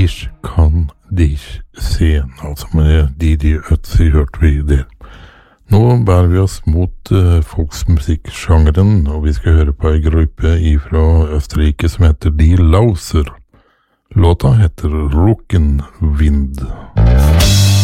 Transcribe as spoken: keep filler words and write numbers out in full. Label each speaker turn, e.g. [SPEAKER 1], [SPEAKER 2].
[SPEAKER 1] Ich kan dich sehen, altså med Didi Ötzi hørte vi der. Nå bærer vi oss mot uh, folksmusikksjangeren, og vi skal høre på en gruppe fra Østerrike som heter Die Lauser. Låta heter Rückenwind.